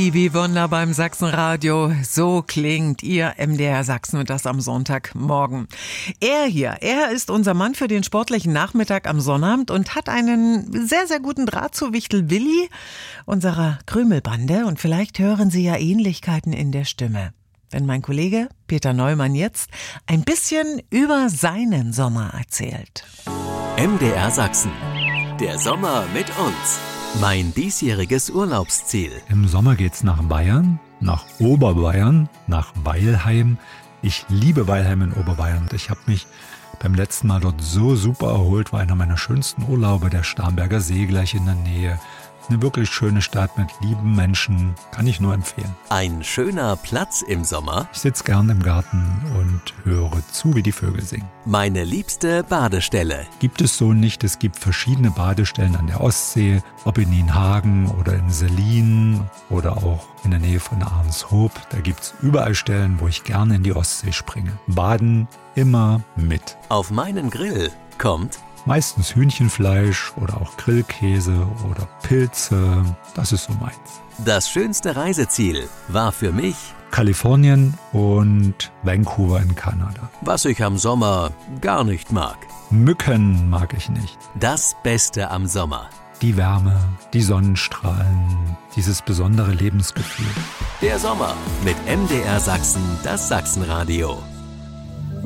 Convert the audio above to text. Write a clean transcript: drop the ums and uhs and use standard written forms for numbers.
Wie Wunder beim Sachsenradio. So klingt Ihr MDR Sachsen und das am Sonntagmorgen. Er ist unser Mann für den sportlichen Nachmittag am Sonnabend und hat einen sehr, sehr guten Draht zu Wichtel Willi, unserer Krümelbande. Und vielleicht hören Sie ja Ähnlichkeiten in der Stimme. Wenn mein Kollege Peter Neumann jetzt ein bisschen über seinen Sommer erzählt. MDR Sachsen. Der Sommer mit uns. Mein diesjähriges Urlaubsziel. Im Sommer geht's nach Bayern, nach Oberbayern, nach Weilheim. Ich liebe Weilheim in Oberbayern. Ich habe mich beim letzten Mal dort so super erholt. War einer meiner schönsten Urlaube, der Starnberger See gleich in der Nähe. Eine wirklich schöne Stadt mit lieben Menschen, kann ich nur empfehlen. Ein schöner Platz im Sommer. Ich sitze gern im Garten und höre zu, wie die Vögel singen. Meine liebste Badestelle. Gibt es so nicht. Es gibt verschiedene Badestellen an der Ostsee, ob in Nienhagen oder in Sellin oder auch in der Nähe von Ahrenshoop. Da gibt's überall Stellen, wo ich gerne in die Ostsee springe. Baden immer mit. Auf meinen Grill kommt meistens Hühnchenfleisch oder auch Grillkäse oder Pilze. Das ist so meins. das schönste Reiseziel war für mich Kalifornien und Vancouver in Kanada. was ich am Sommer gar nicht mag. Mücken mag ich nicht. Das Beste am Sommer. Die Wärme, die Sonnenstrahlen, dieses besondere Lebensgefühl. Der Sommer mit MDR Sachsen, das Sachsenradio.